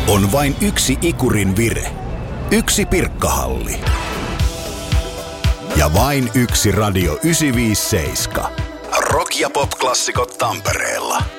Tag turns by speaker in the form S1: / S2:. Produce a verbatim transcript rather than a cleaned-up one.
S1: On vain yksi Ikurin vire. Yksi Pirkkahalli. Ja vain yksi Radio yhdeksänsataaviisikymmentäseitsemän. Rock- ja pop-klassikot Tampereella.